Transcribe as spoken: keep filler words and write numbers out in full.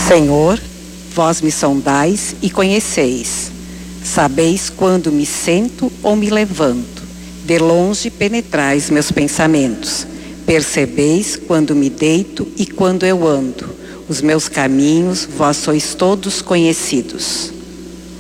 Senhor, vós me sondais e conheceis. Sabeis quando me sento ou me levanto. De longe penetrais meus pensamentos. Percebeis quando me deito e quando eu ando. Os meus caminhos, vós sois todos conhecidos.